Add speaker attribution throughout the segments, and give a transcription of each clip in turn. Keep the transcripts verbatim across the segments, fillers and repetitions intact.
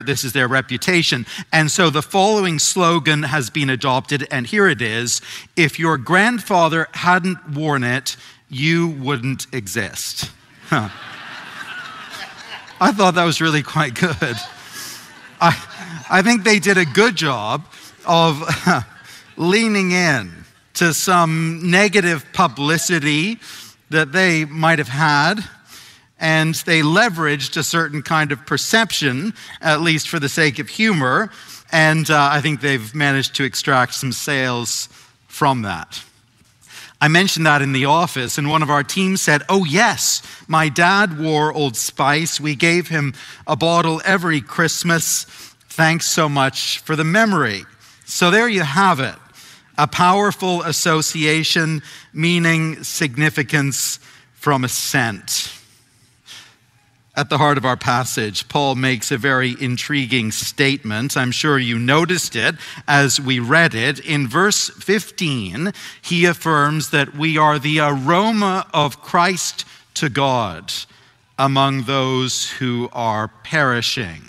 Speaker 1: This is their reputation. And so the following slogan has been adopted, and here it is: if your grandfather hadn't worn it, you wouldn't exist. Huh. I thought that was really quite good. I, I think they did a good job of leaning in to some negative publicity that they might have had, and they leveraged a certain kind of perception, at least for the sake of humor, and uh, I think they've managed to extract some sales from that. I mentioned that in the office, and one of our team said, "Oh yes, my dad wore Old Spice. We gave him a bottle every Christmas. Thanks so much for the memory." So there you have it, a powerful association, meaning significance from a scent. At the heart of our passage, Paul makes a very intriguing statement. I'm sure you noticed it as we read it. In verse fifteen, he affirms that we are the aroma of Christ to God among those who are perishing.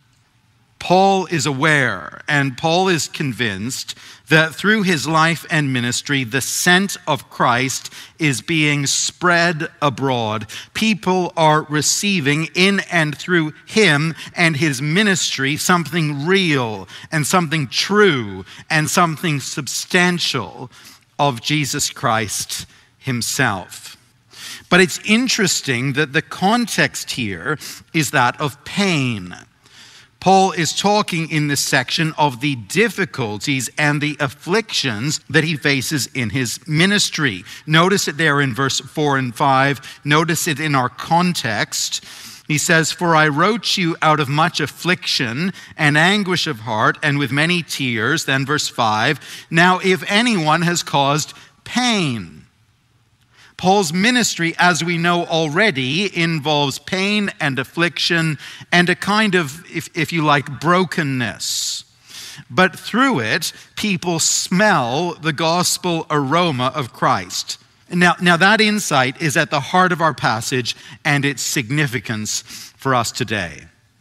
Speaker 1: Paul is aware, and Paul is convinced that through his life and ministry, the scent of Christ is being spread abroad. People are receiving in and through him and his ministry something real and something true and something substantial of Jesus Christ himself. But it's interesting that the context here is that of pain. Paul is talking in this section of the difficulties and the afflictions that he faces in his ministry. Notice it there in verse four and five. Notice it in our context. He says, "For I wrote you out of much affliction and anguish of heart and with many tears." Then verse five, "Now if anyone has caused pain." Paul's ministry, as we know already, involves pain and affliction and a kind of, if, if you like, brokenness. But through it, people smell the gospel aroma of Christ. Now, now that insight is at the heart of our passage and its significance for us today.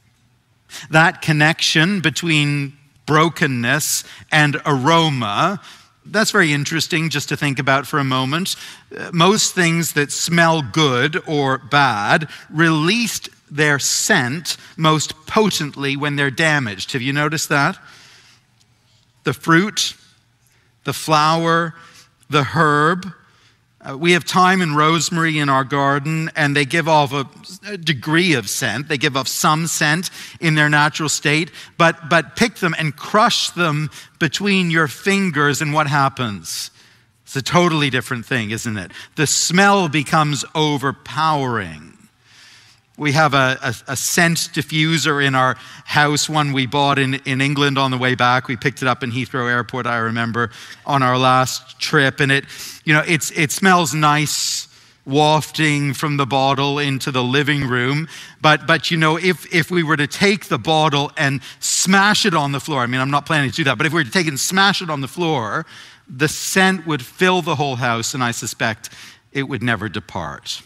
Speaker 1: That connection between brokenness and aroma, that's very interesting just to think about for a moment. Most things that smell good or bad released their scent most potently when they're damaged. Have you noticed that? The fruit, the flower, the herb. Uh, we have thyme and rosemary in our garden, and they give off a, a degree of scent. They give off some scent in their natural state, but, but pick them and crush them between your fingers, and what happens? It's a totally different thing, isn't it? The smell becomes overpowering. We have a, a, a scent diffuser in our house, one we bought in, in England on the way back. We picked it up in Heathrow Airport, I remember, on our last trip. And it, you know, it's it smells nice, wafting from the bottle into the living room. But, but you know, if, if we were to take the bottle and smash it on the floor, I mean, I'm not planning to do that, but if we were to take it and smash it on the floor, the scent would fill the whole house, and I suspect it would never depart.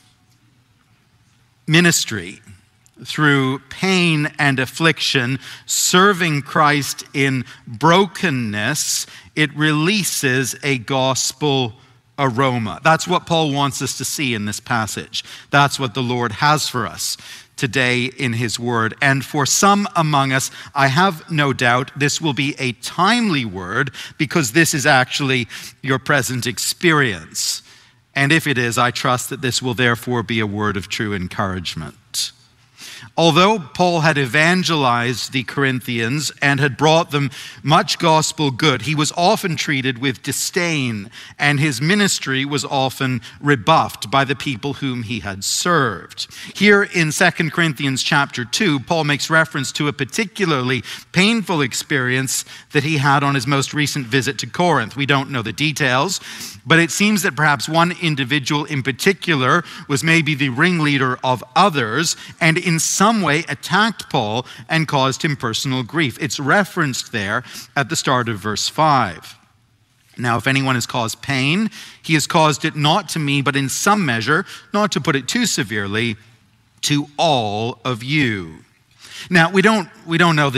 Speaker 1: Ministry, through pain and affliction, serving Christ in brokenness, it releases a gospel aroma. That's what Paul wants us to see in this passage. That's what the Lord has for us today in his word. And for some among us, I have no doubt this will be a timely word, because this is actually your present experience. And if it is, I trust that this will therefore be a word of true encouragement. Although Paul had evangelized the Corinthians and had brought them much gospel good, he was often treated with disdain, and his ministry was often rebuffed by the people whom he had served. Here in Second Corinthians chapter two, Paul makes reference to a particularly painful experience that he had on his most recent visit to Corinth. We don't know the details, but it seems that perhaps one individual in particular was maybe the ringleader of others, and in some way attacked Paul and caused him personal grief. It's referenced there at the start of verse five. Now, if anyone has caused pain, he has caused it not to me, but in some measure, not to put it too severely, to all of you. Now, we don't, we don't know the